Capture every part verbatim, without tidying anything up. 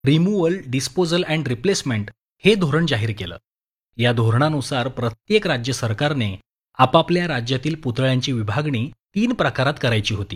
Removal, disposal and replacement हे धोरण जाहीर केलं. या धोरणानुसार प्रत्येक राज्य सरकारने आपापल्या राज्यातील पुतळ्यांची विभागणी तीन प्रकारात करायची होती.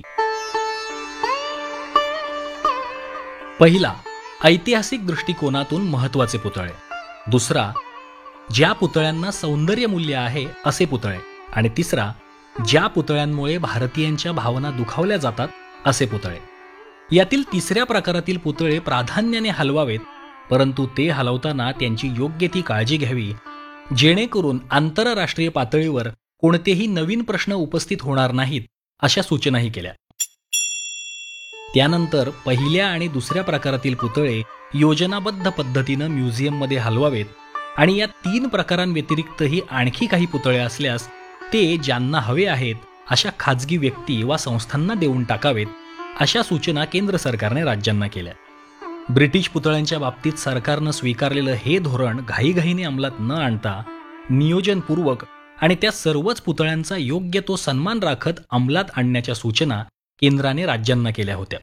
पहिला, ऐतिहासिक दृष्टिकोनातून महत्त्वाचे पुतळे. दुसरा, ज्या पुतळ्यांना सौंदर्य मूल्य आहे असे पुतळे. आणि तिसरा, ज्या पुतळ्यांमुळे भारतीयांच्या भावना दुखावल्या जातात असे पुतळे. यातील तिसऱ्या प्रकारातील पुतळे प्राधान्याने हलवावेत, परंतु ते हलवताना त्यांची योग्य ती काळजी घ्यावी, जेणेकरून आंतरराष्ट्रीय पातळीवर कोणतेही नवीन प्रश्न उपस्थित होणार नाहीत, अशा सूचनाही केल्या. त्यानंतर पहिल्या आणि दुसऱ्या प्रकारातील पुतळे योजनाबद्ध पद्धतीनं म्युझियममध्ये हलवावेत आणि या तीन प्रकारांव्यतिरिक्तही आणखी काही पुतळे असल्यास ते ज्यांना हवे आहेत अशा खाजगी व्यक्ती वा संस्थांना देऊन टाकावेत, अशा सूचना केंद्र सरकारने राज्यांना केल्या. ब्रिटिश पुतळ्यांच्या बाबतीत सरकारनं स्वीकारलेलं हे धोरण घाईघाईने अंमलात न आणता नियोजनपूर्वक आणि त्या सर्वच पुतळ्यांचा योग्य तो सन्मान राखत अंमलात आणण्याच्या सूचना केंद्राने राज्यांना केल्या होत्या.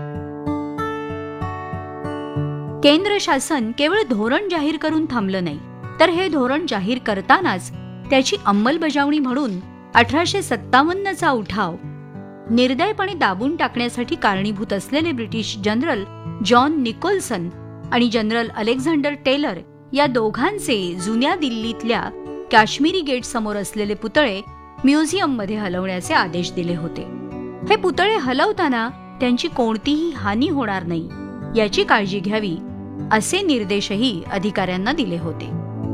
केंद्र शासन केवळ धोरण जाहीर करून थांबलं नाही, तर हे धोरण जाहीर करतानाच त्याची अंमलबजावणी म्हणून अठराशे सत्तावन्नचा उठाव निर्दयपणे दाबून टाकण्यासाठी कारणीभूत असलेले ब्रिटिश जनरल जॉन निकोल्सन आणि जनरल अलेक्झांडर टेलर या दोघांचे जुन्या दिल्लीतल्या काश्मीरी गेट समोर असलेले पुतळे म्युझियममध्ये हलवण्याचे आदेश दिले होते. हे पुतळे हलवताना त्यांची कोणतीही हानी होणार नाही याची काळजी घ्यावी, असे निर्देशही अधिकाऱ्यांना दिले होते.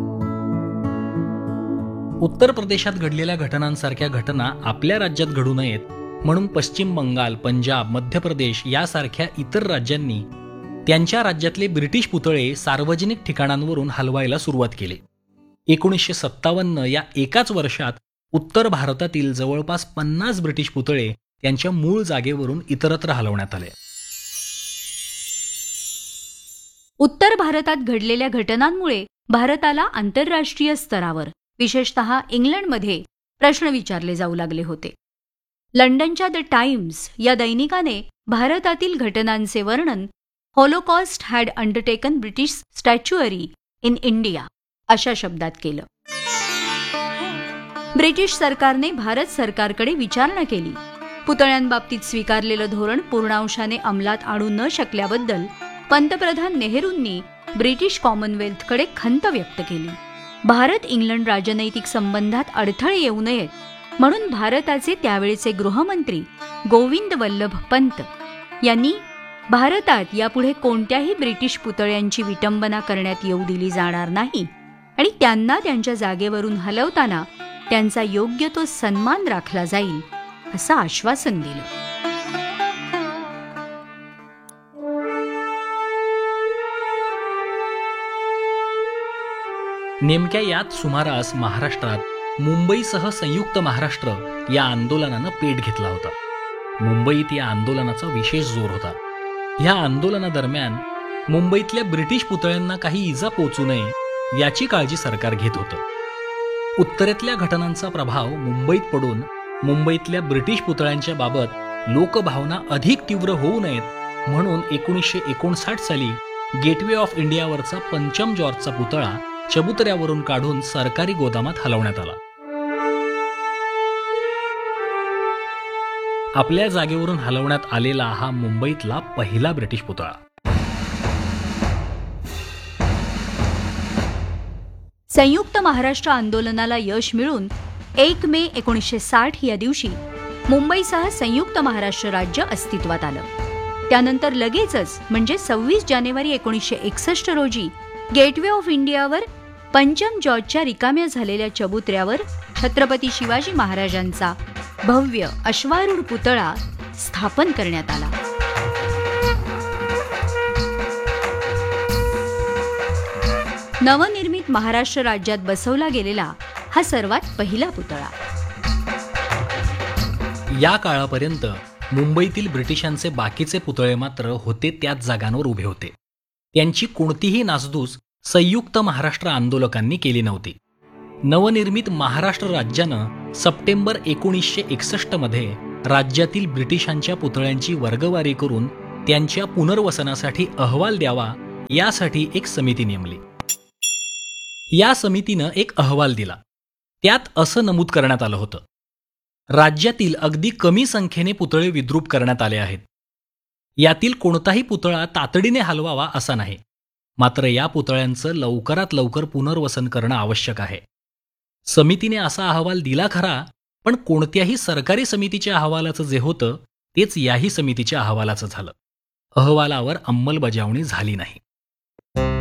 उत्तर प्रदेशात घडलेल्या घटनांसारख्या घटना आपल्या राज्यात घडू नयेत म्हणून पश्चिम बंगाल, पंजाब, मध्य प्रदेश यासारख्या इतर राज्यांनी त्यांच्या राज्यातले ब्रिटिश पुतळे सार्वजनिक ठिकाणांवरून हलवायला सुरुवात केली. एकोणीसशे सत्तावन्न या एकाच वर्षात उत्तर भारतातील जवळपास पन्नास ब्रिटिश पुतळे त्यांच्या मूळ जागेवरून इतरत्र हलवण्यात आले. उत्तर भारतात घडलेल्या घटनांमुळे भारताला आंतरराष्ट्रीय स्तरावर, विशेषतः इंग्लंडमध्ये प्रश्न विचारले जाऊ लागले होते. लंडनच्या द टाइम्स या दैनिकाने भारतातील घटनांचे वर्णन Holocaust had undertaken British स्टॅच्युअरी in India अशा शब्दात केलं. ब्रिटिश सरकारने भारत सरकारकडे विचारणा केली. पुतळ्यांबाबतीत स्वीकारलेलं धोरण पूर्णांशाने अंमलात आणू न शकल्याबद्दल पंतप्रधान नेहरूंनी ब्रिटिश कॉमनवेल्थकडे खंत व्यक्त केली. भारत इंग्लंड राजनैतिक संबंधात अडथळे येऊ नयेत म्हणून भारताचे त्यावेळचे गृहमंत्री गोविंद वल्लभ पंत यांनी भारतात यापुढे कोणत्याही ब्रिटिश पुतळ्यांची विटंबना करण्यात येऊ दिली जाणार नाही आणि त्यांना त्यांच्या जागेवरून हलवताना त्यांचा योग्य तो सन्मान राखला जाईल, असं आश्वासन दिलं. नेमक्या याच सुमारास महाराष्ट्रात मुंबईसह संयुक्त महाराष्ट्र या आंदोलनानं पेट घेतला होता. मुंबईत या आंदोलनाचा विशेष जोर होता. ह्या आंदोलनादरम्यान मुंबईतल्या ब्रिटिश पुतळ्यांना काही इजा पोचू नये याची काळजी सरकार घेत होतं. उत्तरेतल्या घटनांचा प्रभाव मुंबईत पडून मुंबईतल्या ब्रिटिश पुतळ्यांच्या बाबत लोकभावना अधिक तीव्र होऊ नयेत म्हणून एकोणीसशे एकोणसाठ साली गेटवे ऑफ इंडियावरचा पंचम जॉर्जचा पुतळा चबुतऱ्यावरून काढून सरकारी गोदामात हलवण्यात आला. आपल्या जागेवरून हलवण्यात आलेला हा मुंबईतला पहिला ब्रिटिश पुतळा. संयुक्त महाराष्ट्र आंदोलनाला यश मिळून एक मे एकोणीसशे साठ या दिवशी मुंबईसह संयुक्त महाराष्ट्र राज्य अस्तित्वात आलं. त्यानंतर लगेचच म्हणजे सव्वीस जानेवारी एकोणीसशे एकसष्ट रोजी गेटवे ऑफ इंडियावर पंचम जॉर्जच्या रिकाम्या झालेल्या चबुतऱ्यावर छत्रपती शिवाजी महाराजांचा भव्य अश्वारूढ पुतळा स्थापन करण्यात आला. नवनिर्मित महाराष्ट्र राज्यात बसवला गेलेला हा सर्वात पहिला पुतळा. या काळापर्यंत मुंबईतील ब्रिटिशांचे बाकीचे पुतळे मात्र होते त्याच जागांवर उभे होते. त्यांची कोणतीही नासधूस संयुक्त महाराष्ट्र आंदोलकांनी केली नव्हती. नवनिर्मित महाराष्ट्र राज्यानं सप्टेंबर एकोणीसशे एकसष्ट मध्ये राज्यातील ब्रिटिशांच्या पुतळ्यांची वर्गवारी करून त्यांच्या पुनर्वसनासाठी अहवाल द्यावा यासाठी एक समिती नेमली. या समितीनं एक अहवाल दिला. त्यात असं नमूद करण्यात आलं होतं, राज्यातील अगदी कमी संख्येने पुतळे विद्रूप करण्यात आले आहेत. यातील कोणताही पुतळा तातडीने हलवावा असा नाही. मात्र या पुतळ्यांचं लवकरात लवकर पुनर्वसन करणं आवश्यक आहे. समितीने असा अहवाल दिला खरा, पण कोणत्याही सरकारी समितीच्या अहवालाचं जे होतं तेच याही समितीच्या अहवालाचं झालं. अहवालावर अंमलबजावणी झाली नाही.